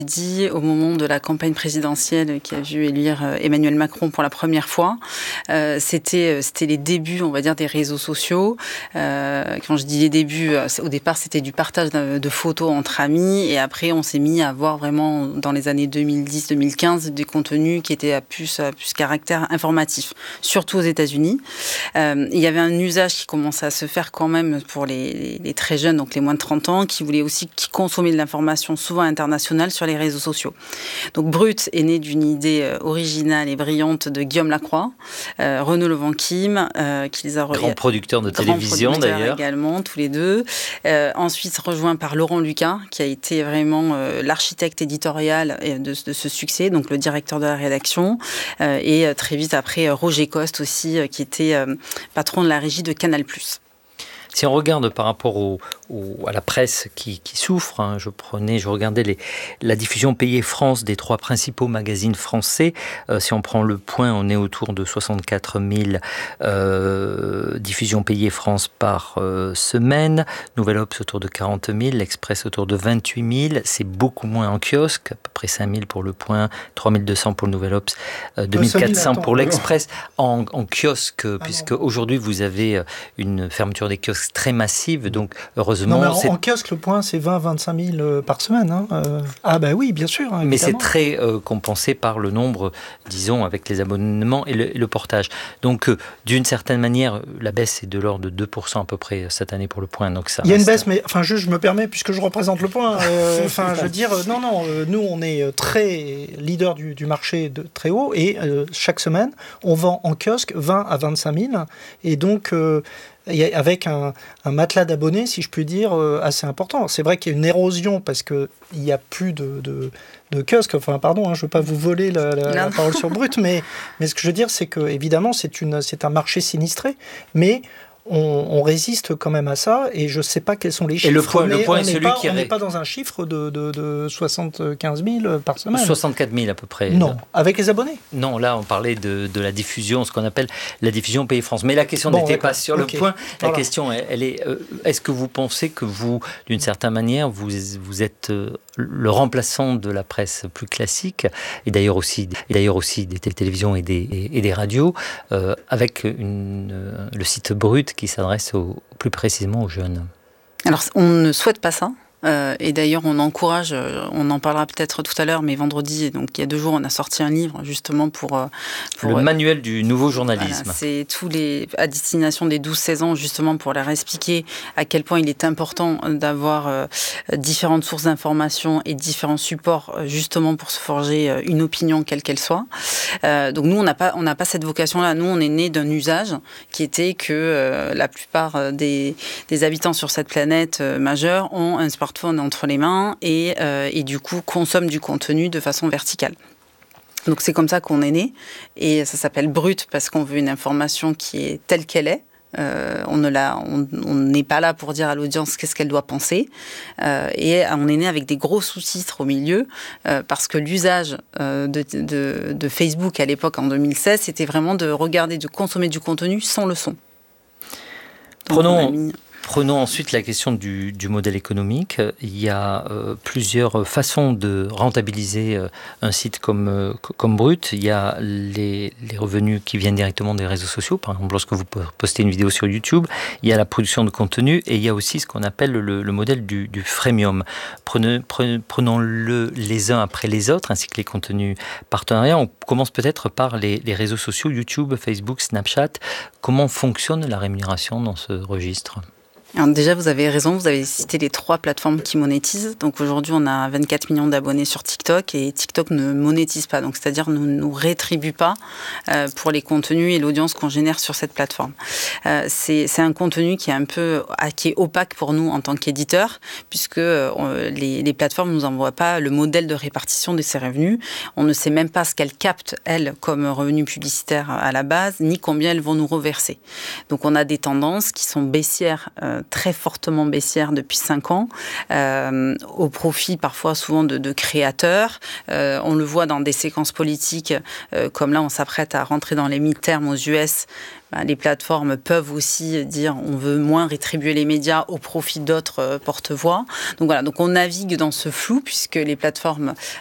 dit au moment de la campagne présidentielle qui a vu élire Emmanuel Macron pour la première fois. C'était les débuts, on va dire, des réseaux sociaux. Quand je dis les débuts, au départ, c'était du partage de photos entre amis, et après, on s'est mis à voir vraiment, dans les années 2010-2015, des contenus qui étaient à plus caractère informatif, surtout aux États-Unis. Il y avait un usage qui commençait à se faire quand même pour les très jeunes, donc les moins de 30 ans, qui consommaient de l'information souvent internationale sur les réseaux sociaux. Donc Brut est né d'une idée originale et brillante de Guillaume Lacroix, Renaud Levanquim, qui les a grand producteur de télévision d'ailleurs également, tous les deux. Ensuite rejoint par Laurent Lucas, qui a été vraiment l'architecte éditorial de ce succès, donc le directeur de la rédaction, et très vite après Roger Coste aussi, qui était patron de la régie de Canal+. Si on regarde par rapport à la presse qui souffre, je regardais la diffusion payée France des 3 principaux magazines français. Si on prend Le Point, on est autour de 64 000 diffusions payées France par semaine. Nouvelle Obs autour de 40 000, L'Express autour de 28 000. C'est beaucoup moins en kiosque, à peu près 5 000 pour Le Point, 3 200 pour le Nouvelle Obs, 2 400 pour l'Express. En kiosque, puisque aujourd'hui vous avez une fermeture des kiosques très massive, donc heureusement... Non, mais en kiosque, Le Point, c'est 20-25 000 par semaine. Ah ben oui, bien sûr. Mais c'est très compensé par le nombre, disons, avec les abonnements et le portage. Donc, d'une certaine manière, la baisse est de l'ordre de 2% à peu près cette année pour Le Point. Donc ça Il y a une baisse, mais enfin, je me permets, puisque je représente Le Point, je veux dire, nous, on est très leader du marché de très haut, et chaque semaine, on vend en kiosque 20 à 25 000, et donc... avec un matelas d'abonnés, si je puis dire, assez important. C'est vrai qu'il y a une érosion parce qu'il n'y a plus de kiosques. Enfin, pardon, je ne veux pas vous voler la parole sur Brut, mais ce que je veux dire, c'est que évidemment, c'est un marché sinistré, mais on résiste quand même à ça, et je ne sais pas quels sont les chiffres. Et le point est celui qui... On n'est pas dans un chiffre de 75 000 par semaine. 64 000 à peu près. Non, avec les abonnés. Non, là on parlait de la diffusion, ce qu'on appelle la diffusion Pays France. Mais la question n'était pas sur Le Point. La question, elle est, est-ce que vous pensez que vous, d'une certaine manière, vous êtes le remplaçant de la presse plus classique, et d'ailleurs aussi des télévisions et des radios, avec le site Brut qui s'adresse plus précisément aux jeunes? Alors, on ne souhaite pas ça. Et d'ailleurs, on encourage, on en parlera peut-être tout à l'heure, mais vendredi, donc il y a 2 jours, on a sorti un livre justement pour le manuel du nouveau journalisme. Voilà, c'est à destination des 12-16 ans, justement pour leur expliquer à quel point il est important d'avoir différentes sources d'informations et différents supports, justement pour se forger une opinion quelle qu'elle soit. Donc nous, on n'a pas cette vocation-là. Nous, on est né d'un usage qui était que la plupart des habitants sur cette planète majeure ont un smartphone entre les mains et du coup consomment du contenu de façon verticale. Donc c'est comme ça qu'on est né, et ça s'appelle Brut parce qu'on veut une information qui est telle qu'elle est. On n'est pas là pour dire à l'audience qu'est-ce qu'elle doit penser, et on est né avec des gros sous-titres au milieu, parce que l'usage de Facebook à l'époque en 2016, c'était vraiment de regarder, de consommer du contenu sans le son. Prenons ensuite la question du modèle économique. Il y a plusieurs façons de rentabiliser un site comme Brut. Il y a les revenus qui viennent directement des réseaux sociaux, par exemple lorsque vous postez une vidéo sur YouTube. Il y a la production de contenu, et il y a aussi ce qu'on appelle le modèle du freemium. Prenons-le les uns après les autres, ainsi que les contenus partenariats. On commence peut-être par les réseaux sociaux, YouTube, Facebook, Snapchat. Comment fonctionne la rémunération dans ce registre ? Alors déjà, vous avez raison, vous avez cité les 3 plateformes qui monétisent. Donc aujourd'hui, on a 24 millions d'abonnés sur TikTok, et TikTok ne monétise pas. Donc c'est-à-dire ne nous rétribue pas pour les contenus et l'audience qu'on génère sur cette plateforme. C'est un contenu qui est opaque pour nous en tant qu'éditeurs, puisque les plateformes ne nous envoient pas le modèle de répartition de ces revenus. On ne sait même pas ce qu'elles captent, elles, comme revenus publicitaires à la base, ni combien elles vont nous reverser. Donc on a des tendances qui sont baissières très fortement baissière depuis 5 ans, au profit parfois souvent de créateurs. On le voit dans des séquences politiques, comme là on s'apprête à rentrer dans les midterms aux US. Les plateformes peuvent aussi dire on veut moins rétribuer les médias au profit d'autres porte-voix. Donc voilà, donc on navigue dans ce flou puisque les plateformes